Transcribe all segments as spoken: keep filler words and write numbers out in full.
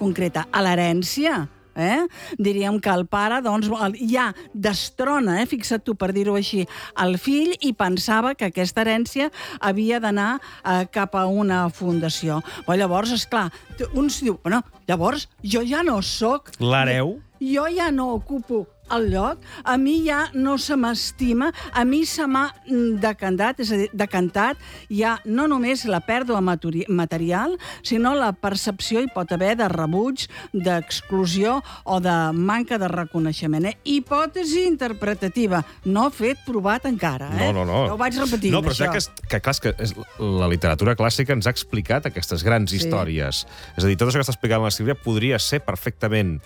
concreta? A l'herència. Eh? Diríem que el pare doncs, ja destrona, eh? fixa't tu per dir-ho així, el fill i pensava que aquesta herència havia d'anar eh, cap a una fundació. Però llavors, esclar, uns diu, bueno, llavors jo ja no sóc... L'hereu? Jo ja no ocupo el lloc, a mi ja no se m'estima, a mi se m'ha decantat, és a dir, decantat ja no només la pèrdua material, sinó la percepció hi pot haver de rebuig, d'exclusió o de manca de reconeixement. Eh? Hipòtesi interpretativa, no fet provat encara. Eh? No, no, no. Ja ho vaig repetint, no, però això. que, és, que clar, és que és, la literatura clàssica ens ha explicat aquestes grans Sí. històries. És a dir, tot això que està explicant la Sílvia podria ser perfectament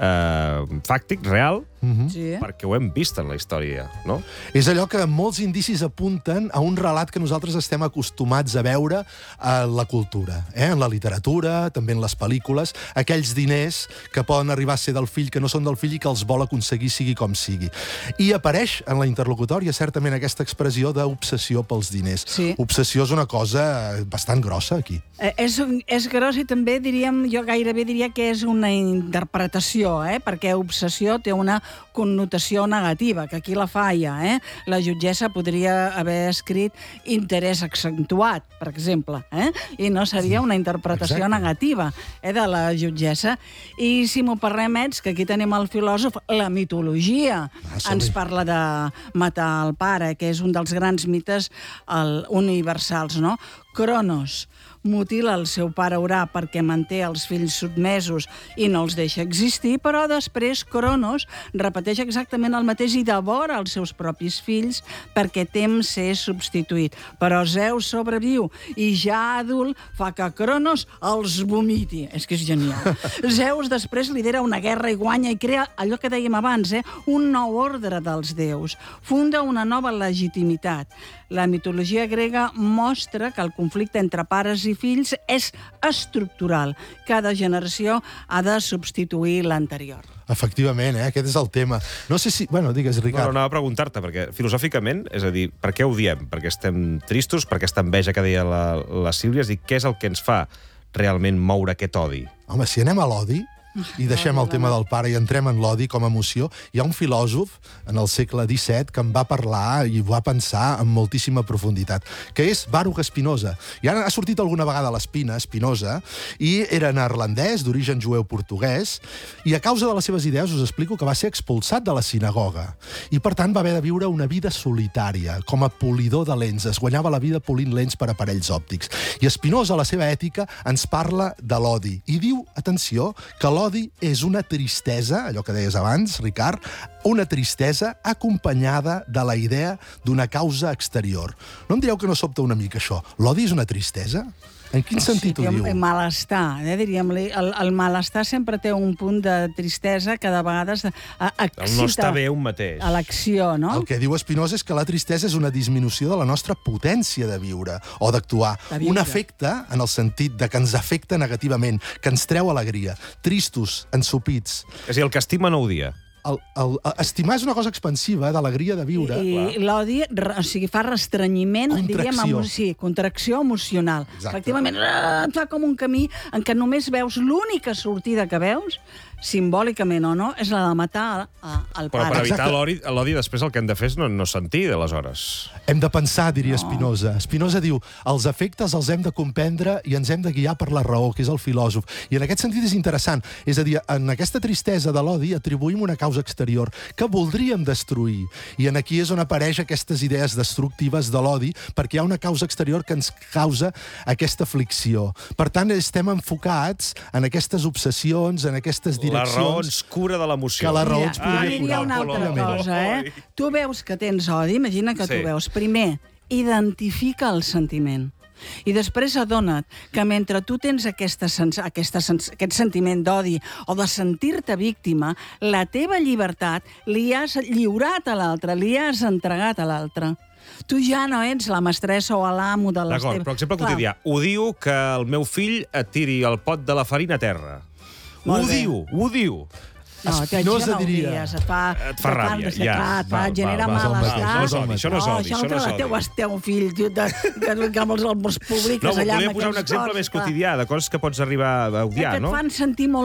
eh, fàctic, real, Mm-hmm. Sí. perquè ho hem vist en la història, no? És allò que molts indicis apunten a un relat que nosaltres estem acostumats a veure a la cultura, eh? En la literatura, també en les pel·lícules, aquells diners que poden arribar a ser del fill, que no són del fill i que els vol aconseguir sigui com sigui. I apareix en la interlocutòria certament aquesta expressió d'obsessió pels diners. Sí. Obsessió és una cosa bastant grossa, aquí. Eh, és, és gros i també diríem, jo gairebé diria que és una interpretació, eh? Perquè obsessió té una connotació negativa, que aquí la falla, eh? La jutgessa podria haver escrit interès accentuat, per exemple, eh? I no seria una interpretació Exacte. negativa eh, de la jutgessa. I si m'ho permets, que aquí tenim el filòsof, la mitologia Ah, som-hi. ens parla de matar el pare, que és un dels grans mites el, universals, no? Cronos mutila el seu pare Urà perquè manté els fills sotmesos i no els deixa existir, però després Cronos repeteix exactament el mateix i devora els seus propis fills perquè tem ser substituït. Però Zeus sobreviu i ja adult fa que Cronos els vomiti. És que és genial. Zeus després lidera una guerra i guanya i crea allò que dèiem abans, eh? un nou ordre dels déus. Funda una nova legitimitat. La mitologia grega mostra que el conflicte entre pares i fills és estructural. Cada generació ha de substituir l'anterior. Efectivament, eh? Aquest és el tema. No sé si... Bueno, digues, No, Ricard. no, anava a preguntar-te, perquè filosòficament, és a dir, per què ho diem? Perquè estem tristos, per aquesta enveja que deia la, la Sílvia, és a dir, què és el que ens fa realment moure aquest odi? Home, si anem a l'odi, i deixem el tema del pare i entrem en l'odi com a emoció, hi ha un filòsof en el segle disset que en va parlar i va pensar amb moltíssima profunditat, que és Baruch Spinoza. I ara ha sortit alguna vegada a l'Espina, Spinoza, i era neerlandès, d'origen jueu-portuguès, i a causa de les seves idees us explico que va ser expulsat de la sinagoga. I, per tant, va haver de viure una vida solitària, com a polidor de lents. Es guanyava la vida polint lents per aparells òptics. I Spinoza, a la seva ètica, ens parla de l'odi. I diu, atenció, que l'odi L'odi és una tristesa, allò que deies abans, Ricard, una tristesa acompanyada de la idea d'una causa exterior. No em direu que no sobta una mica això? L'odi és una tristesa? En quin sentit sí, ho diu? Malestar, eh, diríem-li. El, el malestar sempre té un punt de tristesa que de vegades eh, excita El no està bé un mateix. a l'acció, no? El que diu Spinoza és que la tristesa és una disminució de la nostra potència de viure o d'actuar. De viure. Un efecte en el sentit de que ens afecta negativament, que ens treu alegria. Tristos, ensopits. És a dir, el que estima no odia. El, el, estimar és una cosa expansiva, d'alegria de viure. I l'odi, o sigui, fa restrenyiment, diríem, Contracció. emo, sí, contracció emocional. Exacte. Efectivament, et fa com un camí en què només veus l'única sortida que veus, simbòlicament o no, és la de matar el Però per pare. evitar l'odi, l'odi després el que hem de fer és no, no sentir, aleshores. Hem de pensar, diria Spinoza. Spinoza diu, els efectes els hem de comprendre i ens hem de guiar per la raó, que és el filòsof. I en aquest sentit és interessant. És a dir, en aquesta tristesa de l'odi atribuïm una causa exterior que voldríem destruir. I en aquí és on apareix aquestes idees destructives de l'odi, perquè hi ha una causa exterior que ens causa aquesta aflicció. Per tant, estem enfocats en aquestes obsessions, en aquestes direccions... La raó ens cura de l'emoció. Que la raó Mira, ens podria diria curar. una altra Color. cosa, eh? Tu veus que tens odi, imagina que Sí. tu veus. Primer, identifica el sentiment. I després adona't que mentre tu tens aquesta sens aquesta sens aquest sentiment d'odi o de sentir-te víctima, la teva llibertat li has lliurat a l'altre, li has entregat a l'altre. Tu ja no ets la mestressa o l'amo de les D'acord, teves... però exemple Clar. quotidià. Odio que el meu fill et tiri el pot de la farina a terra. Molt Ho bé. diu, ho diu. No, tu Espinosa no ho diria. dies, et fa... Et fa ràbia, et fa- ja. clar, et fa, Val, genera val, val, malestar. val, això no és odi, això no és Oh, odi, això això no és el odi. teu, el teu fill, tio, de, que, que amb els, els públics No, allà... volia amb posar un aquells exemple cors, més clar. quotidià, de coses que pots arribar a Eh, odiar, que et no? fan sentir molt